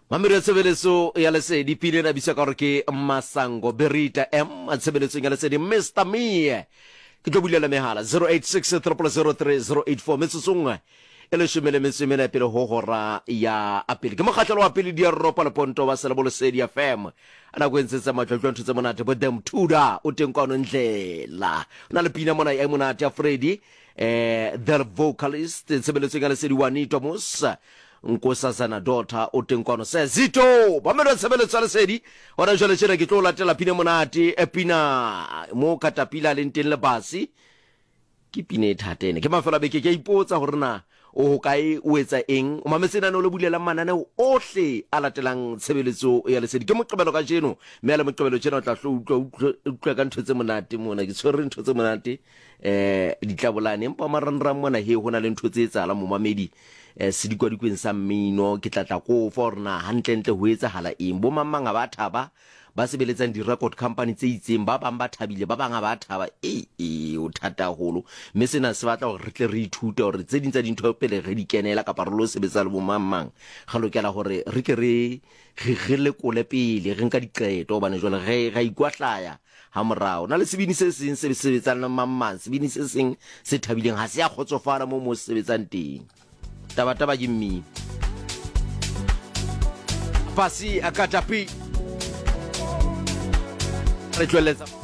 Mamire Severeso ya lesedi pile na bisa ke Masango Berita M Severeso ya lesedi Mr. Mie ke tlo bulela mehala 0863003084 metsotsongwe ele shumele metsemena pele ho hora ya apele ke mokgatlelo wa pele di Europa le ponto ba sela bo lesedi FM ana go entsetsa matlotlo ntse monate bo dem tuda o teng kwa no ndlela na le pina mona ya monate ya Freddy the vocalist Severeso ya lesedi Juanito Musa Nkosazana daughter o teng kwano se Zito ba melo Severeso ya lesedi ona jole tshena ke tlo latela pina monate e pina mo katapila le nteng le basi ke pina e thatene ke mafela beke ke ipotsa hore na o kae o etsa eng o mametsena no le bulela manane ohle a latelang Severeso ya lesedi ke moqebelo ka jeno mme le moqebelo tshena o tla utlwa ka ntho tse monate mona ke tshwere ntho tse monate ditlabolane empa maranrang mona he hona le ntho tse tsala mo mamedi se di kwa dikweng sa mmino ke tlatla ko for na hantle ho etsa hala eng bo mamanga ba thaba ba sebeletsang di record company tse itseng ba bang ba thabile ba bang ba thaba o thata holo mme sena se batla hore re tle re ithute hore tse dintsa dintho pele re di kenela ka parolo sebetsa le bo mamang ga lokela hore re ke re le kole pele re nka diqeto bana jwale re ikwahlaya ha morao na le sebini se seng se sebetsang le mamang sebini se seng se thabileng ha se ya khotsofala mo sebetsang teng taba ke mmi pasi akatapi re tloeletsa